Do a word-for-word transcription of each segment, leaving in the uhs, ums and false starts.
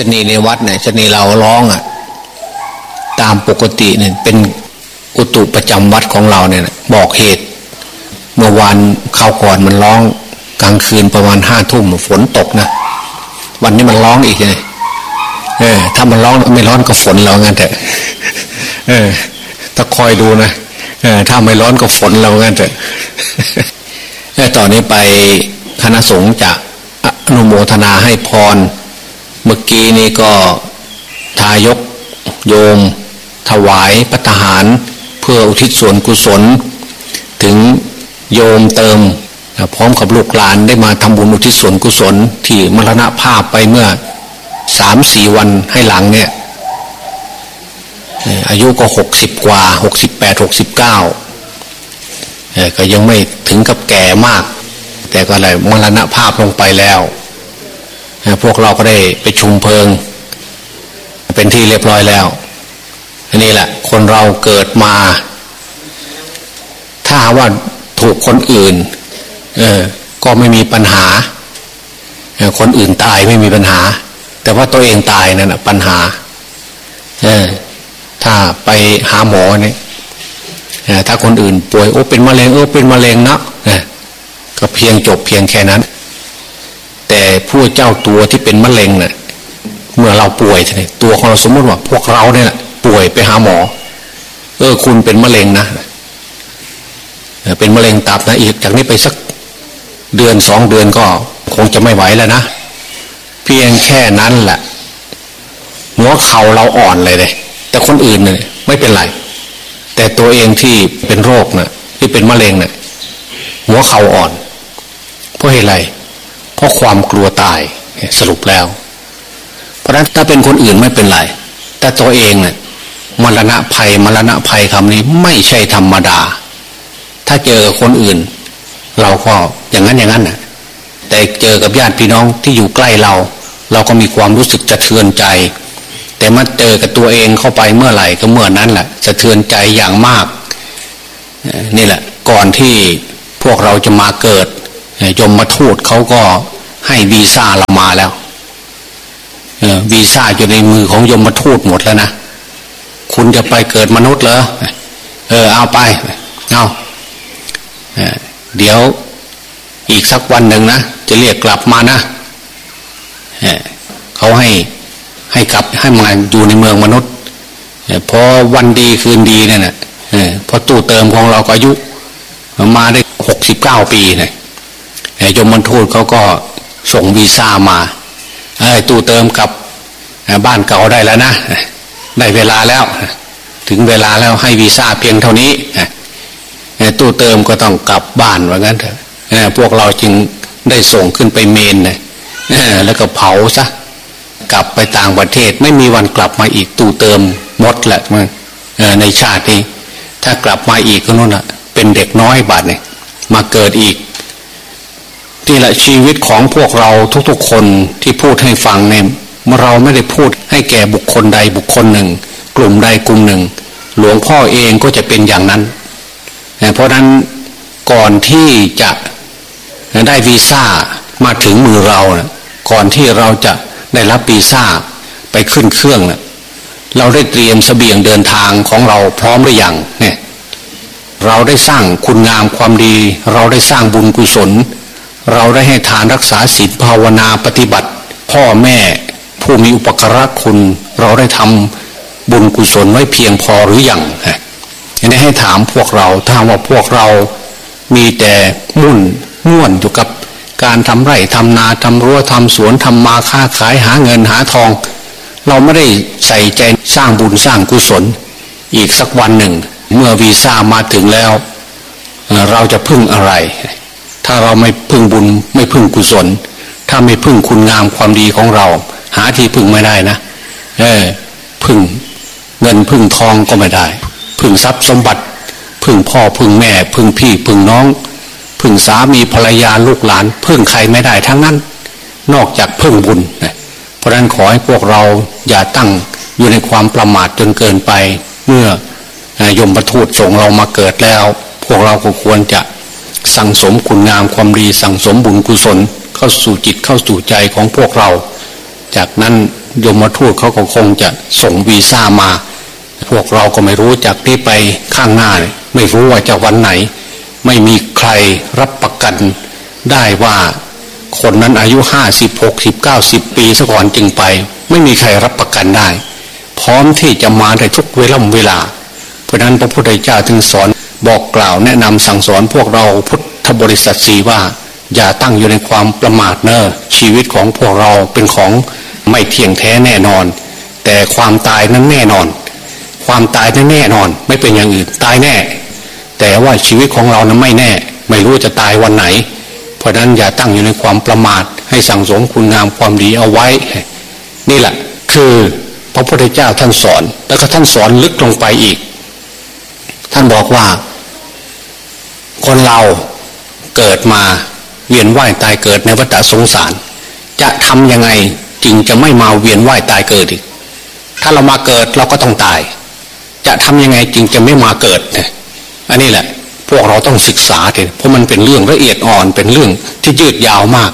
นีในวัดเนี่ยชนีเราร้องอ่ะตามปกติเนี่ยเป็นอุตุประจำวัดของเราเนี่ยบอกเหตุเมื่อวานข่าวก่อนมันร้องกลางคืนประมาณห้าทุ่มฝนตกนะวันนี้มันร้องอีกเลยเออถ้ามันร้องไม่ร้อนก็ฝนเรางั้นเถอะเออถ้าคอยดูนะเออถ้าไม่ร้อนก็ฝนเรางั้นเถอะต่อนนี้ไปคณะสงฆ์จะอนุโมทนาให้พรเมื่อกี้นี้ก็ทายกโยมถวายภัตตาหารเพื่ออุทิศส่วนกุศลถึงโยมเติมพร้อมกับลูกหลานได้มาทำบุญอุทิศส่วนกุศลที่มรณภาพไปเมื่อสามสี่วันให้หลังเนี่ยอายุก็หกสิบกว่าหกสิบแปดหกสิบเก้าก็ยังไม่ถึงกับแก่มากแต่ก็เลยมรณภาพลงไปแล้วพวกเราก็ได้ไปชุมเพลิงเป็นที่เรียบร้อยแล้วอันนี้แหละคนเราเกิดมาถ้าว่าถูกคนอื่นเออก็ไม่มีปัญหาคนอื่นตายไม่มีปัญหาแต่ว่าตัวเองตายนั่นแหะปัญหาเออถ้าไปหาหมอเนี่ยถ้าคนอื่นป่วยโอ้เป็นมะเร็งเออเป็นมะเร็งนะก็เพียงจบเพียงแค่นั้นแต่ผู้เจ้าตัวที่เป็นมะเร็งเนี่ยเมื่อเราป่วยเนี่ยตัวของเราสมมติว่าพวกเราเนี่ยป่วยไปหาหมอเออคุณเป็นมะเร็งนะเป็นมะเร็งตับนะอีกจากนี้ไปสักเดือนสองเดือนก็คงจะไม่ไหวแล้วนะเพียงแค่นั้นแหละหัวเข่าเราอ่อนเลยเลยแต่คนอื่นเนี่ยไม่เป็นไรแต่ตัวเองที่เป็นโรคนะที่เป็นมะเร็งเนี่ยหัวเข่าอ่อนเพราะเหตุไรเพราะความกลัวตายสรุปแล้วเพราะฉะนั้นถ้าเป็นคนอื่นไม่เป็นไรแต่ตัวเองเนี่ยมรณะภัยมรณะภัยคำนี้ไม่ใช่ธรรมดาถ้าเจอคนอื่นเราก็อย่างนั้นอย่างนั้นน่ะแต่เจอกับญาติพี่น้องที่อยู่ใกล้เราเราก็มีความรู้สึกสะเทือนใจแต่มาเจอกับตัวเองเข้าไปเมื่อไหร่ก็เมื่อนั้นแหละสะเทือนใจอย่างมากนี่แหละก่อนที่พวกเราจะมาเกิดยมทูตเขาก็ให้วีซ่าเรามาแล้ววีซ่าอยู่ในมือของยมทูตหมดแล้วนะคุณจะไปเกิดมนุษย์เหรอเออเอาไปเอาเดี๋ยวอีกสักวันหนึ่งนะจะเรียกกลับมานะเขาให้ให้กลับให้มาอยู่ในเมืองมนุษย์พอวันดีคืนดีเนี่ยนะพอตู้เติมของเราก็อายุมาได้หกสิบเก้าปีเนี่ยยมทูตเขาก็ส่งวีซ่ามาตู้เติมกับบ้านเก่าได้แล้วนะได้เวลาแล้วถึงเวลาแล้วให้วีซ่าเพียงเท่านี้ตู้เติมก็ต้องกลับบ้านว่างั้นเถอะพวกเราจึงได้ส่งขึ้นไปเมนนะแล้วก็เผาซะกลับไปต่างประเทศไม่มีวันกลับมาอีกตู้เติมหมดแหละมันในชาตินี้ถ้ากลับมาอีกก็นู่นน่ะเป็นเด็กน้อยบาดเนี่ยมาเกิดอีกนี่แหละชีวิตของพวกเราทุกๆคนที่พูดให้ฟังเนี่ยเราไม่ได้พูดให้แก่บุคคลใดบุคคลหนึ่งกลุ่มใดกลุ่มหนึ่งหลวงพ่อเองก็จะเป็นอย่างนั้นเพราะนั้นก่อนที่จะได้วีซ่ามาถึงมือเรานะก่อนที่เราจะได้รับวีซ่าไปขึ้นเครื่องนะเราได้เตรียมเสบียงเดินทางของเราพร้อมหรือยังเนี่ยเราได้สร้างคุณงามความดีเราได้สร้างบุญกุศลเราได้ให้ทานรักษาศีลภาวนาปฏิบัติพ่อแม่ผู้มีอุปการะคุณเราได้ทำบุญกุศลไว้เพียงพอหรือยังฮะอันนี้ให้ถามพวกเราถ้าว่าพวกเรามีแต่มุ่นม่วนอยู่กับการทำไร่ทำนาทำรั้วทำสวนทำมาค้าขายหาเงินหาทองเราไม่ได้ใส่ใจสร้างบุญสร้างกุศลอีกสักวันหนึ่งเมื่อวีซ่ามาถึงแล้วเราจะพึ่งอะไรถ้าเราไม่พึ่งบุญไม่พึ่งกุศลถ้าไม่พึ่งคุณงามความดีของเราหาที่พึ่งไม่ได้นะเออพึ่งเงินพึ่งทองก็ไม่ได้พึ่งทรัพย์สมบัติพึ่งพ่อพึ่งแม่พึ่งพี่พึ่งน้องพึ่งสามีภรรยาลูกหลานพึ่งใครไม่ได้ทั้งนั้นนอกจากพึ่งบุญนะเพราะฉะนั้นขอให้พวกเราอย่าตั้งอยู่ในความประมาทจนเกินไปเมื่อยมทูตส่งเรามาเกิดแล้วพวกเราก็ควรจะสั่งสมคุณงามความดีสั่งสมบุญกุศลเข้าสู่จิตเข้าสู่ใจของพวกเราจากนั้นยมทูตเขาก็คงจะส่งวีซ่ามาพวกเราก็ไม่รู้จากที่ไปข้างหน้าไม่รู้ว่าจะวันไหนไม่มีใครรับประกันได้ว่าคนนั้นอายุห้าสิบหกสิบเก้าสิบปีซะก่อนจึงไปไม่มีใครรับประกันได้พร้อมที่จะมาได้ทุกเวลาเวลาเพราะนั้นพระพุทธเจ้าจึงสอนบอกกล่าวแนะนำสั่งสอนพวกเราพุทธบริษัทสีว่าอย่าตั้งอยู่ในความประมาทเนอะชีวิตของพวกเราเป็นของไม่เที่ยงแท้แน่นอนแต่ความตายนั้นแน่นอนความตายนั้นแน่นอนไม่เป็นอย่างอื่นตายแน่แต่ว่าชีวิตของเรานั้นไม่แน่ไม่รู้จะตายวันไหนเพราะนั้นอย่าตั้งอยู่ในความประมาทให้สั่งสมคุณงามความดีเอาไว้นี่แหละคือพระพุทธเจ้าท่านสอนแล้วก็ท่านสอนลึกลงไปอีกท่านบอกว่าคนเราเกิดมาเวียนว่ายตายเกิดในวัฏสงสารจะทำยังไงจึงจะไม่มาเวียนว่ายตายเกิดอีกถ้าเรามาเกิดเราก็ต้องตายจะทำยังไงจึงจะไม่มาเกิดอันนี้แหละพวกเราต้องศึกษาเถอะเพราะมันเป็นเรื่องละเอียดอ่อนเป็นเรื่องที่ยืดยาวมาก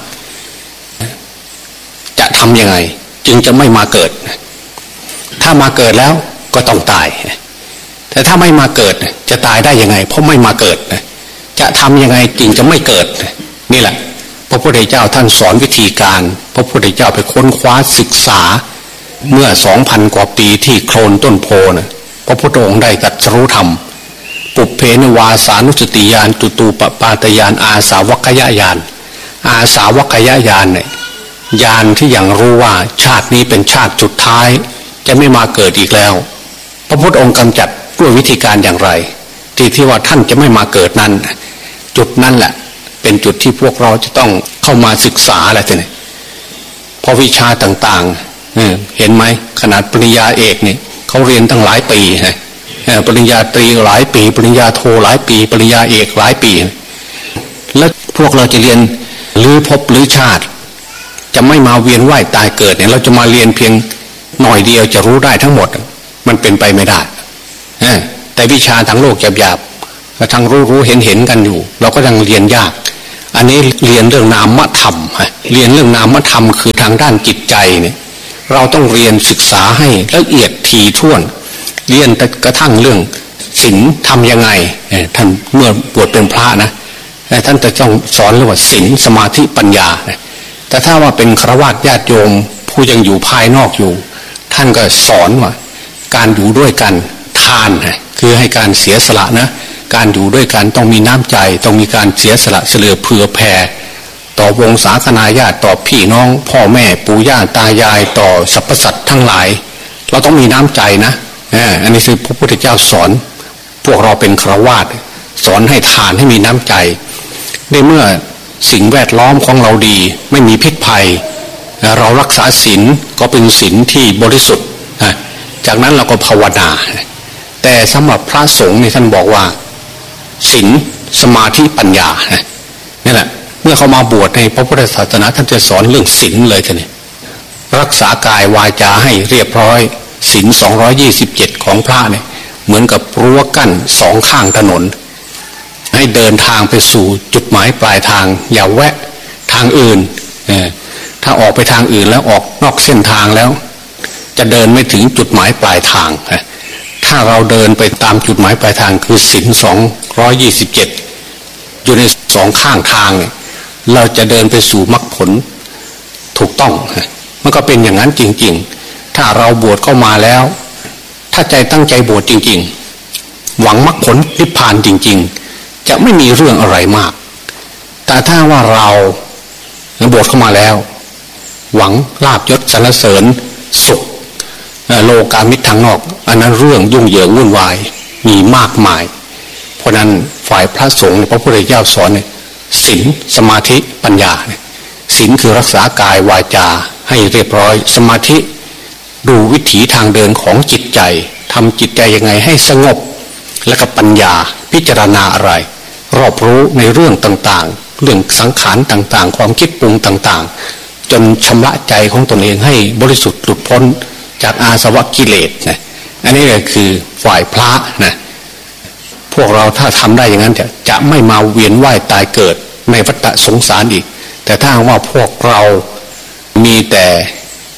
จะทำยังไงจึงจะไม่มาเกิดถ้ามาเกิดแล้วก็ต้องตายแต่ถ้าไม่มาเกิดจะตายได้ยังไงเพราะไม่มาเกิดจะทำยังไงจึงจะไม่เกิดนี่แหละพระพุทธเจ้าท่านสอนวิธีการพระพุทธเจ้าไปค้นคว้าศึกษาเมื่อสองพันกว่าปีที่โคลนต้นโพนะพระพุทธองค์ได้ตรัสรู้ธรรมปุพเพนวาสานุสติญาณจุตูปปาตญาณอาสาวัคยญาณอาสาวัคยญาณเนี่ยญาณที่ยังรู้ว่าชาตินี้เป็นชาติสุดท้ายจะไม่มาเกิดอีกแล้วพระพุทธองค์กำจัดด้วยวิธีการอย่างไรที่ที่ว่าท่านจะไม่มาเกิดนั้นจุดนั้นแหละเป็นจุดที่พวกเราจะต้องเข้ามาศึกษาอะไรทีนี้พอวิชาต่างๆเห็นไหมขนาดปริญญาเอกเนี่ยเขาเรียนตั้งหลายปีฮะปริญญาตรีหลายปีปริญญาโทหลายปีปริญญาเอกหลายปีแล้วพวกเราจะเรียนหรือภพหรือชาติจะไม่มาเวียนว่ายตายเกิดเนี่ยเราจะมาเรียนเพียงหน่อยเดียวจะรู้ได้ทั้งหมดมันเป็นไปไม่ได้แต่วิชาทางโลกหยาบๆและทางรู้รู้เห็นเห็นกันอยู่เราก็ยังเรียนยากอันนี้เรียนเรื่องนามธรรมเรียนเรื่องนามธรรมคือทางด้านจิตใจเนี่ยเราต้องเรียนศึกษาให้ละเอียดถี่ถ้วนเรียนกระทั่งเรื่องศีลทำยังไงท่านเมื่อบวชเป็นพระนะท่านจะต้องสอนเรื่องว่าศีลสมาธิปัญญาแต่ถ้าว่าเป็นฆราวาสญาติโยมผู้ยังอยู่ภายนอกอยู่ท่านก็สอนว่าการอยู่ด้วยกันทานคือให้การเสียสละนะการอยู่ด้วยกันต้องมีน้ำใจต้องมีการเสียสละเสือเผื่อแผ่ต่อวงศาคณาญาติต่อพี่น้องพ่อแม่ปู่ย่าตายายต่อสรรพสัตว์ทั้งหลายเราต้องมีน้ำใจนะอันนี้คือพระพุทธเจ้าสอนพวกเราเป็นฆราวาสสอนให้ทานให้มีน้ำใจในเมื่อสิ่งแวดล้อมของเราดีไม่มีพิษภัยเรารักษาศีลก็เป็นศีลที่บริสุทธิ์จากนั้นเราก็ภาวนาแต่สำหรับพระสงฆ์นี่ท่านบอกว่าศีลสมาธิปัญญานี่แหละเมื่อเขามาบวชในพระพุทธศาสนาท่านจะสอนเรื่องศีลเลยท่านนี่รักษากายวาจาให้เรียบร้อยศีลสองร้อยยี่สิบเจ็ดของพระเนี่ยเหมือนกับรั้วกั้นสองข้างถนนให้เดินทางไปสู่จุดหมายปลายทางอย่าแวะทางอื่นถ้าออกไปทางอื่นแล้วออกนอกเส้นทางแล้วจะเดินไม่ถึงจุดหมายปลายทางถ้าเราเดินไปตามจุดหมายปลายทางคือศีลสองร้อยยี่สิบเจ็ดอยู่ในสองข้างทางเนี่ยเราจะเดินไปสู่มรรคผลถูกต้องมันก็เป็นอย่างนั้นจริงๆถ้าเราบวชเข้ามาแล้วถ้าใจตั้งใจบวชจริงๆหวังมรรคผลนิพพานจริงๆจะไม่มีเรื่องอะไรมากแต่ถ้าว่าเราบวชเข้ามาแล้วหวังลาภยศสรรเสริญสุขโลกามิตรทางนอกอันนั้นเรื่องยุ่งเหยิงวุ่นวายมีมากมายเพราะนั้นฝ่ายพระสงฆ์พระพุทธเจ้าสอนเนี่ยศีลสมาธิปัญญาศีลคือรักษากายวาจาให้เรียบร้อยสมาธิดูวิถีทางเดินของจิตใจทำจิตใจยังไงให้สงบและก็ปัญญาพิจารณาอะไรรอบรู้ในเรื่องต่างๆเรื่องสังขารต่างๆความคิดปรุงต่างๆจนชำระใจของตนเองให้บริสุทธิ์หลุดพ้นจากอาสวะกิเลสนะอันนี้ก็คือฝ่ายพระนะพวกเราถ้าทำได้อย่างนั้นจะจะไม่มาเวียนว่ายตายเกิดในวัฏสงสารอีกแต่ถ้าว่าพวกเรามีแต่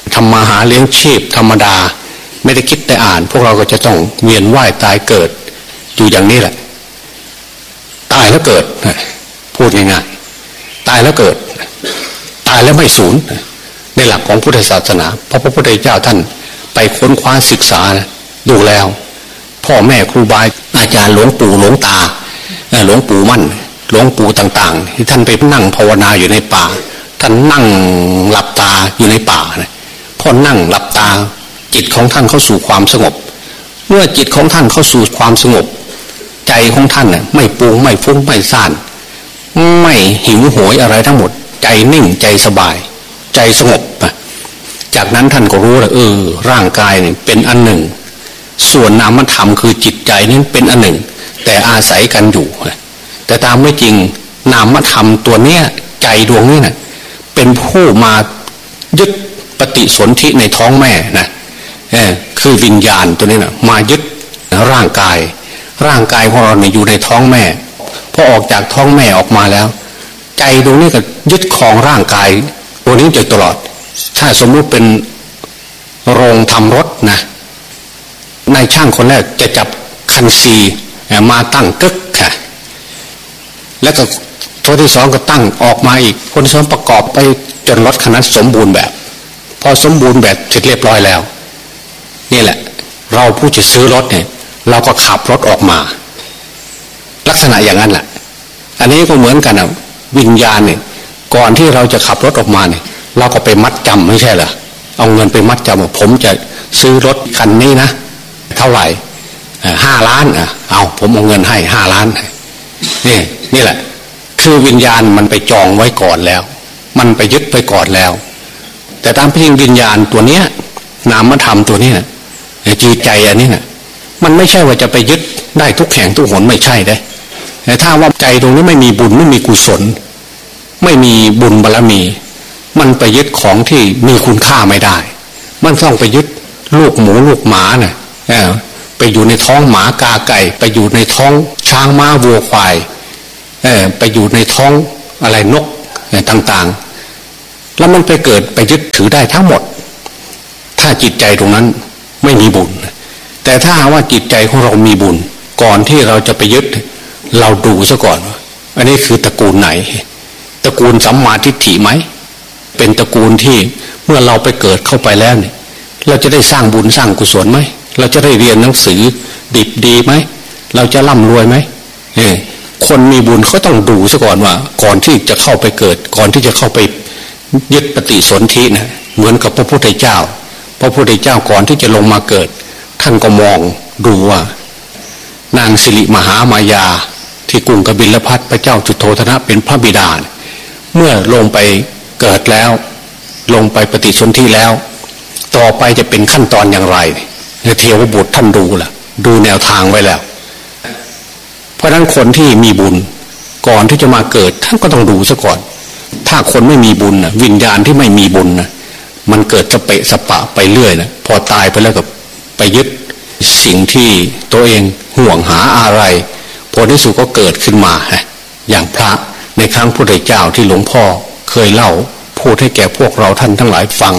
ทำมาหาเลี้ยงชีพธรรมดาไม่ได้คิดได้อ่านพวกเราก็จะต้องเวียนว่ายตายเกิดอยู่อย่างนี้แหละตายแล้วเกิดพูดง่ายๆตายแล้วเกิดตายแล้วไม่สูญในหลักของพุทธศาสนาเพราะพระพุทธเจ้าท่านไปค้นคว้าศึกษาดูแล้วพ่อแม่ครูบาอาจารย์หลวงปู่หลวงตาหลวงปู่มั่นหลวงปู่ต่างๆที่ท่านไปนั่งภาวนาอยู่ในป่าท่านนั่งหลับตาอยู่ในป่านะพอนั่งหลับตาจิตของท่านเข้าสู่ความสงบเมื่อจิตของท่านเข้าสู่ความสงบใจของท่านน่ะไม่ปรุงไม่ฟุ้งไม่ซ่านไม่หิวโหยอะไรทั้งหมดใจนิ่งใจสบายใจสงบจากนั้นท่านก็รู้แล้วเออร่างกายนี่เป็นอันหนึ่งส่วนนามธรรมคือจิตใจนั้นเป็นอันหนึ่งแต่อาศัยกันอยู่แต่ตามไม่จริงนามธรรมตัวเนี้ยใจดวงนี้น่ะเป็นผู้มายึดปฏิสนธิในท้องแม่นะเออคือวิญญาณตัวนี้น่ะมายึดร่างกายร่างกายของเราเนี่ยอยู่ในท้องแม่พอออกจากท้องแม่ออกมาแล้วใจดวงนี้ก็ยึดครองร่างกายตัวนี้จนตลอดถ้าสมมุติเป็นโรงทำรถนะนายช่างคนแรกจะจับคันซีมาตั้งกึกค่ะแล้วก็ตัวที่สองก็ตั้งออกมาอีกคนที่สองประกอบไปจนรถคันนั้นสมบูรณ์แบบพอสมบูรณ์แบบเสร็จเรียบร้อยแล้วนี่แหละเราผู้จะซื้อรถเนี่ยเราก็ขับรถออกมาลักษณะอย่างนั้นแหละอันนี้ก็เหมือนกันนะวิญญาณเนี่ยก่อนที่เราจะขับรถออกมาเนี่ยเราก็ไปมัดจำไม่ใช่เหรอเอาเงินไปมัดจำว่าผมจะซื้อรถคันนี้นะเท่าไหร่ห้าล้านอ่ะเอาผมเอาเงินให้ห้าล้านนี่นี่แหละคือวิญญาณมันไปจองไว้ก่อนแล้วมันไปยึดไปก่อนแล้วแต่ตามพิจวิญญาณตัวเนี้ยนามธรรมตัวนี้นะจิตใจอันนี้นะมันไม่ใช่ว่าจะไปยึดได้ทุกแห่งทุกหนไม่ใช่ได้แต่ถ้าว่าใจตรงนี้ไม่มีบุญไม่มีกุศลไม่มีบุญบารมีมันไปยึดของที่มีคุณค่าไม่ได้มันต้องไปยึดลูกหมูลูกหมาเนี่ยไปอยู่ในท้องหมากาไก่ไปอยู่ในท้องช้างม้าวัวควายไปอยู่ในท้องอะไรนกต่างๆแล้วมันไปเกิดไปยึดถือได้ทั้งหมดถ้าจิตใจตรงนั้นไม่มีบุญแต่ถ้าว่าจิตใจของเรามีบุญก่อนที่เราจะไปยึดเราดูซะก่อนอันนี้คือตระกูลไหนตระกูลสัมมาทิฏฐิไหมเป็นตระกูลที่เมื่อเราไปเกิดเข้าไปแล้วเนี่ยเราจะได้สร้างบุญสร้างกุศลไหมเราจะได้เรียนหนังสือดิบดีไหมเราจะร่ำรวยไหมเนี่ยคนมีบุญเขาต้องดูซะก่อนว่าก่อนที่จะเข้าไปเกิดก่อนที่จะเข้าไปยึดปฏิสนธินะเหมือนกับพระพุทธเจ้าพระพุทธเจ้าก่อนที่จะลงมาเกิดท่านก็มองดูว่านางสิริมหามายาที่กรุงกบิลพัสพระเจ้าจุฑโธทนะเป็นพระบิดาเมื่อลงไปเกิดแล้วลงไปปฏิสนธิแล้วต่อไปจะเป็นขั้นตอนอย่างไรเทวบุตรท่านดูล่ะดูแนวทางไว้แล้วเพราะฉะนั้นคนที่มีบุญก่อนที่จะมาเกิดท่านก็ต้องดูซะก่อนถ้าคนไม่มีบุญนะวิญญาณที่ไม่มีบุญนะมันเกิดสเปะสปะไปเรื่อยนะพอตายไปแล้วก็ไปยึดสิ่งที่ตัวเองห่วงหาอะไรผลที่สุดก็เกิดขึ้นมาอย่างพระในครั้งพุทธเจ้าที่หลวงพ่อเคยเล่าพูดให้แก่พวกเราท่านทั้งหลายฟัง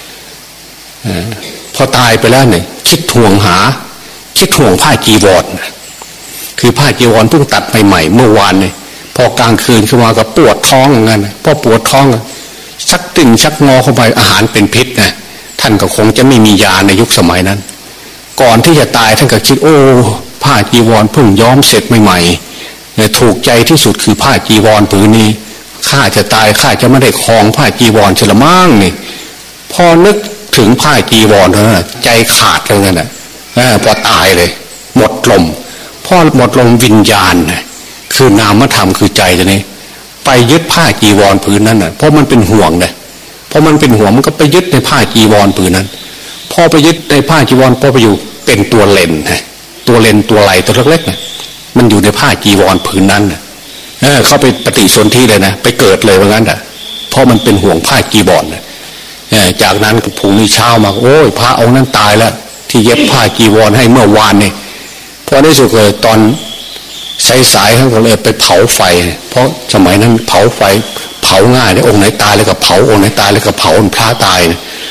พอตายไปแล้วเนี่ยคิดห่วงหาคิดห่วงผ้าจีวรคือผ้าจีวรเพิ่งตัดใหม่ๆเมื่อวานเนี่ยพอกลางคืนขึ้นมาก็ปวดท้องอย่างนั้นพอปวดท้องชักติ่งชักงอเข้าไปอาหารเป็นพิษนะท่านก็คงจะไม่มียาในยุคสมัยนั้นก่อนที่จะตายท่านก็คิดโอ้ผ้าจีวรเพิ่งย้อมเสร็จใหม่ๆถูกใจที่สุดคือผ้าจีวรผืนนี้ข้าจะตายข้าจะไม่ได้ครองผ้าจีวรเฉลมั่งนี่พอนึกถึงผ้าจีวรเท่านั้นใจขาดเลยนั่นแหละพอตายเลยหมดลมพอหมดลมวิญญาณคือนามธรรมคือใจตัวนี้ไปยึดผ้าจีวรผืนนั้นน่ะเพราะมันเป็นห่วงเลยเพราะมันเป็นห่วงมันก็ไปยึดในผ้าจีวรผืนนั้นพอไปยึดในผ้าจีวรพอไปอยู่เป็นตัวเลนตัวเลนตัวไหลตัวเล็กๆน่ะมันอยู่ในผ้าจีวรผืนนั้นน่ะเออเข้าไปปฏิสนธิเลยนะไปเกิดเลยว่างั้นอ่ะเพราะมันเป็นห่วงผ้าจีวรน่ะจากนั้นพรุ่งนี้เช้ามาโอ้ยพระองค์นั้นตายแล้วที่เย็บผ้าจีวรให้เมื่อวานนี่พอได้สุดเลยตอนสายๆเขาก็เลยไปเผาไฟเพราะสมัยนั้นเผาไฟเผาง่ายเลยองค์ไหนตายเลยก็เผาองค์ไหนตายเลยก็เผาพระตาย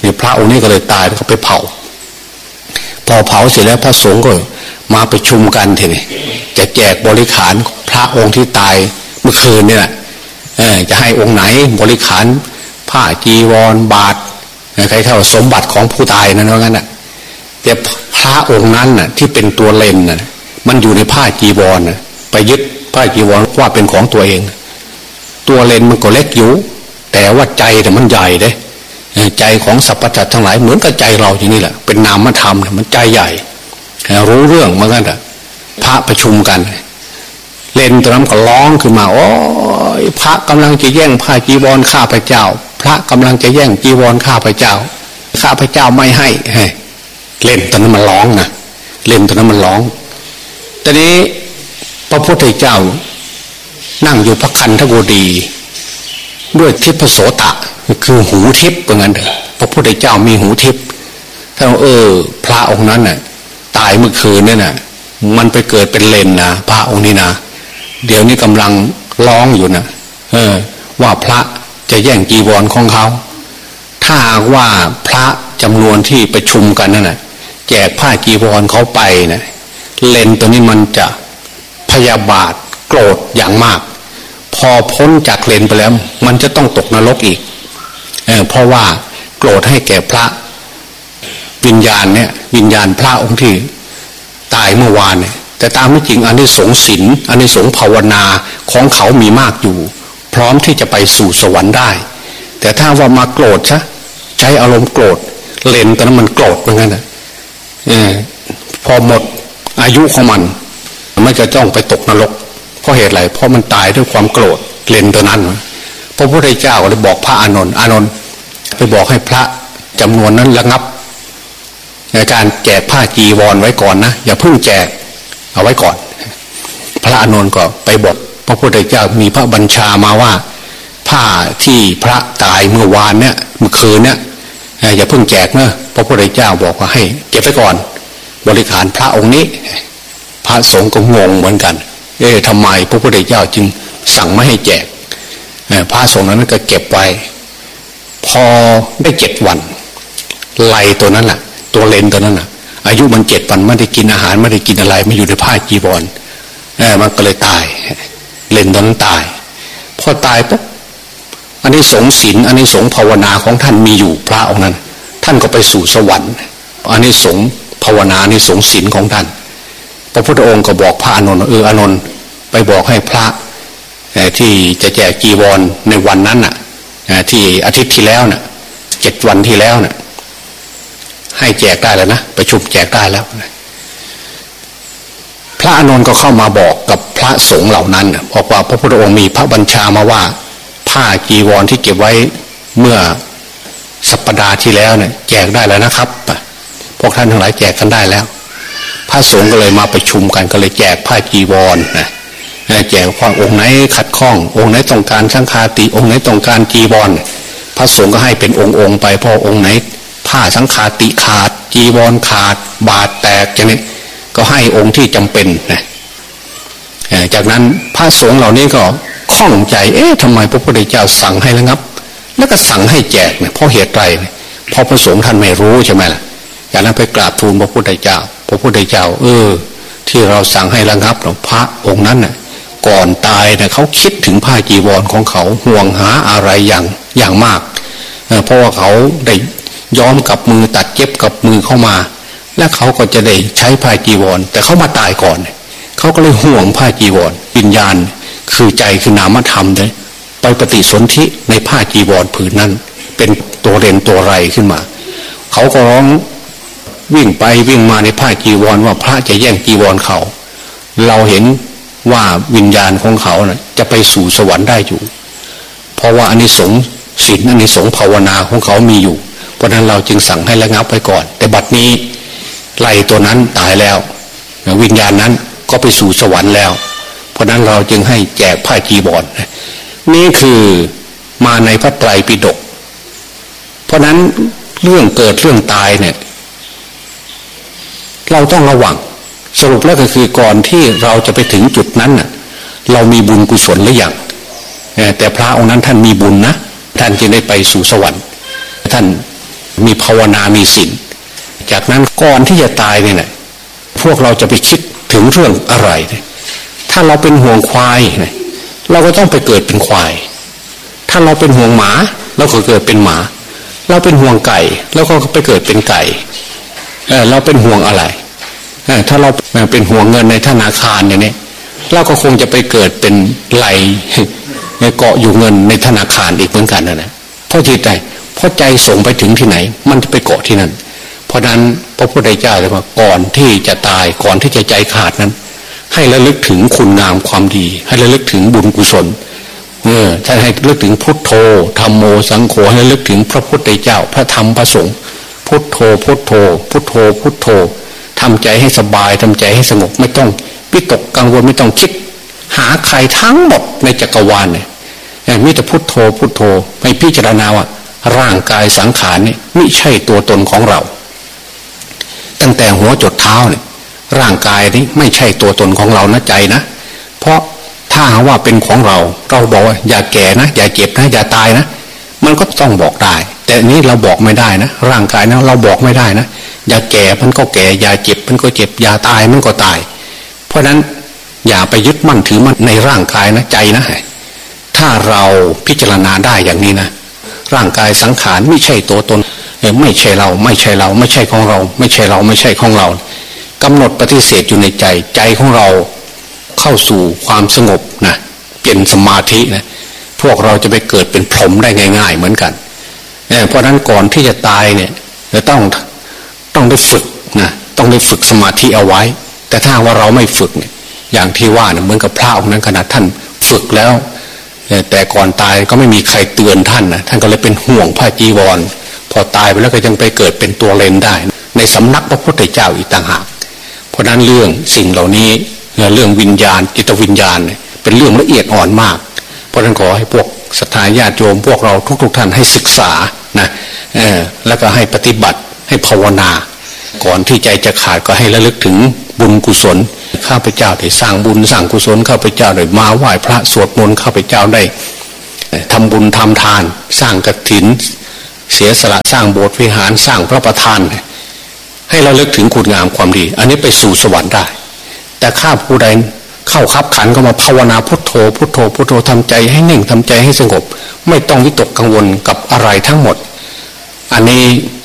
นี่พระองค์นี้ก็เลยตายแล้วก็ไปเผาพอเผาเสร็จแล้วพระสงฆ์ก็มาประชุมกันทีนี้จะแจกบริขารพระองค์ที่ตายเมื่อคืนนี่แหละจะให้องค์ไหนบริขารผ้าจีวรบาตรใครเข้าสมบัติของผู้ตายนั่นว่างั้นน่ะแต่พระองค์นั้นน่ะที่เป็นตัวเลนน่ะมันอยู่ในผ้าจีวรน่ะไปยึดผ้าจีวรว่าเป็นของตัวเองตัวเลนมันก็เล็กอยู่แต่ว่าใจแต่มันใหญ่เด้ใจของสรรพสัตว์ทั้งหลายเหมือนกับใจเราอย่างนี้แหละเป็นนามธรรมมันใจใหญ่รู้เรื่องเหมือนกันอ่ะพระประชุมกันเลนตัวนั้นก็ร้องขึ้นมาโอ้ยพระกำลังจะแย่งผ้าจีวรข้าพเจ้าพระกำลังจะแย่งจีวรข้าพเจ้าข้าพเจ้าไม่ให้เล่นตัวนั้นมันร้องนะเล่นตัวนั้นมันร้องตอนนี้พระพุทธเจ้านั่งอยู่พระคันธกุฎีด้วยทิพโสตะคือหูทิพย์ว่างั้นเถอะพระพุทธเจ้ามีหูทิพย์ถ้าเออพระองค์นั้นน่ะตายเมื่อคืนนี่น่ะมันไปเกิดเป็นเลนนะพระองค์นี้นะเดี๋ยวนี้กำลังร้องอยู่นะเออว่าพระจะแย่งจีวรของเขาถ้าว่าพระจำนวนที่ประชุมกันนั่นน่ะแจกผ้าจีวรเขาไปนะเลนตัวนี้มันจะพยาบาทโกรธอย่างมากพอพ้นจากเลนไปแล้วมันจะต้องตกนรกอีกเออเพราะว่าโกรธให้แก่พระวิญญาณเนี่ยวิญญาณพระองค์ที่ตายเมื่อวานเนี่ยแต่ตามไม่จริงอานิสงส์ศีลอานิสงส์ภาวนาของเขามีมากอยู่พร้อมที่จะไปสู่สวรรค์ได้แต่ถ้าว่ามาโกรธซะใช้อารมณ์โกรธเลนตอนนั้นมันโกรธเหมือนกันนะเออพอหมดอายุของมันมันจะต้องไปตกนรกเพราะเหตุไรเพราะมันตายด้วยความโกรธเลนตัวนั้นพระพุทธเจ้าเลยบอกพระอานนท์อานนท์ไปบอกให้พระจำนวนนั้นระงับในการแจกผ้าจีวรไว้ก่อนนะอย่าเพิ่งแจกเอาไว้ก่อนพระอานนท์ก็ไปบอกพระพุทธเจ้ามีพระบัญชามาว่าผ้าที่พระตายเมื่อวานเนี่ยเมื่อคืนเนี่ยอย่าเพิ่งแจกนะพระพุทธเจ้าบอกว่าให้เก็บไว้ก่อนบริขารพระองค์นี้พระสงฆ์ก็งงเหมือนกันเอ๊ะทำไมพระพุทธเจ้าจึงสั่งไม่ให้แจกพระสงฆ์นั้นก็เก็บไว้พอได้เจ็ดวันไล่ตัวนั้นแหละตัวเลนตัวนั้นน่ะอายุมันเจ็ดวันไม่ได้กินอาหารไม่ได้กินอะไรไม่อยู่ในผ้าจีวรเออมันก็เลยตายเลนตัวนั้นตายพอตายปุ๊บอันนี้สงฆ์ศีลอันนี้สงฆ์ภาวนาของท่านมีอยู่พระองค์นั้นท่านก็ไปสู่สวรรค์อันนี้สงฆ์ภาวนาอันนี้สงฆ์ศีลของท่านพระพุทธองค์ก็บอกพระอานนท์เอออานนท์ไปบอกให้พระที่จะแจกจีวรในวันนั้นน่ะที่อาทิตย์ที่แล้วน่ะเจ็ดวันที่แล้วน่ะให้แจกได้แล้วนะประชุมแจกได้แล้วพระอานนท์ก็เข้ามาบอกกับพระสงฆ์เหล่านั้นบอกว่าพระพุทธองค์มีพระบัญชามาว่าผ้าจีวรที่เก็บไว้เมื่อสัปดาห์ที่แล้วเนี่ยแจกได้แล้วนะครับพวกท่านทั้งหลายแจกกันได้แล้วพระสงฆ์ก็เลยมาประชุมกันก็เลยแจกผ้าจีวรนะแจกว่าองค์ไหนขัดข้ององค์ไหนต้องการสังฆาติองค์ไหนต้องการจีวรพระสงฆ์ก็ให้เป็นองค์องค์ไปพอองค์ไหนผ้าสังฆาติขาดจีวรขาดบาตรแตกอย่างนี้ก็ให้องค์ที่จำเป็นนะจากนั้นพระสงฆ์เหล่านี้ก็ข้องใจเอ๊ะทำไมพระพุทธเจ้าสั่งให้ระงับแล้วก็สั่งให้แจกเนี่ยเพราะเหตุไรเพราะพระสงฆ์ท่านไม่รู้ใช่ไหมล่ะจากนั้นไปกราบทูลพระพุทธเจ้าพระพุทธเจ้าเออที่เราสั่งให้ระงับพระองค์นั้นน่ะก่อนตายเนี่ยเขาคิดถึงผ้าจีวรของเขาห่วงหาอะไรอย่างอย่างมากเพราะว่าเขาได้ย้อมกับมือตัดเย็บกับมือเข้ามาและเขาก็จะได้ใช้ผ้าจีวรแต่เขามาตายก่อนเขาก็เลยห่วงผ้าจีวรวิญญาณคือใจคือนามธรรมเลยไปปฏิสนธิในผ้าจีวรผืนนั้นเป็นตัวเรนตัวไรขึ้นมาเขาก็ร้องวิ่งไปวิ่งมาในผ้าจีวรว่าพระจะแย่งจีวรเขาเราเห็นว่าวิญญาณของเขาน่ะจะไปสู่สวรรค์ได้อยู่เพราะว่าอานิสงส์ศีลอานิสงส์ภาวนาของเขามีอยู่เพราะนั้นเราจึงสั่งให้ระงับไว้ก่อนแต่บัดนี้ไล่ตัวนั้นตายแล้ววิญญาณนั้นก็ไปสู่สวรรค์แล้วเพราะนั้นเราจึงให้แจกผ้าจีวรนี่คือมาในพระไตรปิฎกเพราะนั้นเรื่องเกิดเรื่องตายเนี่ยเราต้องระวังสรุปแล้วก็คือก่อนที่เราจะไปถึงจุดนั้นน่ะเรามีบุญกุศลหรือยังแต่พระองค์นั้นท่านมีบุญนะท่านจึงได้ไปสู่สวรรค์ท่านมีภาวนามีศีลจากนั้นก่อนที่จะตายเนี่ยนะพวกเราจะไปคิดถึงเรื่องอะไรเนี่ยถ้าเราเป็นห่วงควายเนี่ยเราก็ต้องไปเกิดเป็นควายถ้าเราเป็นห่วงหมาเราก็เกิดเป็นหมาเราเป็นห่วงไก่เราก็ไปเกิดเป็นไก่เออเราเป็นห่วงอะไรเออถ้าเราเป็นห่วงเงินในธนาคารอย่างนี้เราก็คงจะไปเกิดเป็นไหลเกาะอยู่เงินในธนาคารอีกเหมือนกันนะนะเพราะจิตใจเพราะใจส่งไปถึงที่ไหนมันจะไปเกาะที่นั่นเพราะนั้นพระพุทธเจ้าเลยว่าก่อนที่จะตายก่อนที่จะใจขาดนั้นให้ระลึกถึงคุณงามความดีให้ระลึกถึงบุญกุศลเออท่านให้ระลึกถึงพุทโธธัมโมสังโฆให้ระลึกถึงพระพุทธเจ้าพระธรรมพระสงฆ์พุทโธพุทโธพุทโธพุทโธทำใจให้สบายทำใจให้สงบไม่ต้องวิตกกังวลไม่ต้องคิดหาใครทั้งหมดในจักรวาลเนี่ยมีแต่พุทโธพุทโธให้พิจารณาว่าร่างกายสังขารนี่ไม่ใช่ตัวตนของเราตั้งแต่หัวจดเท้าเนี่ยร่างกายนี้ไม่ใช่ตัวตนของเรานะใจนะเพราะถ้าว่าเป็นของเราเราบอกว่าอย่าแก่นะอย่าเจ็บนะอย่าตายนะมันก็ต้องบอกได้แต่นี้เราบอกไม่ได้นะร่างกายนะเราบอกไม่ได้นะอย่าแก่มันก็แก่อย่าเจ็บมันก็เจ็บอย่าตายมันก็ตายเพราะนั้นอย่าไปยึดมั่นถือมั่นในร่างกายนะใจนะถ้าเราพิจารณาได้อย่างนี้นะร่างกายสังขารไม่ใช่ตัวตนไม่ใช่เราไม่ใช่เราไม่ใช่ของเราไม่ใช่เราไม่ใช่ของเรากำหนดปฏิเสธอยู่ในใจใจของเราเข้าสู่ความสงบนะเป็นสมาธินะพวกเราจะไปเกิดเป็นพรหมได้ง่ายๆเหมือนกันเพราะนั้นก่อนที่จะตายเนี่ยจะต้องต้องได้ฝึกนะต้องได้ฝึกสมาธิเอาไว้แต่ถ้าว่าเราไม่ฝึกเนี่ยอย่างที่ว่าเนี่ยเหมือนกับพระองค์นั้นขนาดท่านฝึกแล้วแต่ก่อนตายก็ไม่มีใครเตือนท่านนะท่านก็เลยเป็นห่วงผ้าจีวรพอตายไปแล้วก็ยังไปเกิดเป็นตัวเลนได้ในสำนักพระพุทธเจ้าอีกต่างหากเพราะนั้นเรื่องสิ่งเหล่านี้เรื่องวิญญาณจิตวิญญาณเป็นเรื่องละเอียดอ่อนมากเพราะนั้นขอให้พวกศรัทธาญาติโยมพวกเราทุกๆท่านให้ศึกษานะเออแล้วก็ให้ปฏิบัติให้ภาวนาก่อนที่ใจจะขาดก็ให้ระลึกถึงบุญกุศลข้าพเจ้าได้สร้างบุญสร้างกุศลข้าพเจ้าได้มาไหว้พระสวดมนต์ข้าพเจ้าได้ทำบุญทำทานสร้างกฐินเสียสละสร้างโบสถ์วิหารสร้างพระประธานให้เราลึกถึงคุณงามความดีอันนี้ไปสู่สวรรค์ได้แต่ข้าผู้ใดเข้าคับขันก็มาภาวนาพุทโธพุทโธพุทโธทำใจให้นิ่งทำใจให้สงบไม่ต้องวิตกกังวลกับอะไรทั้งหมดอันนี้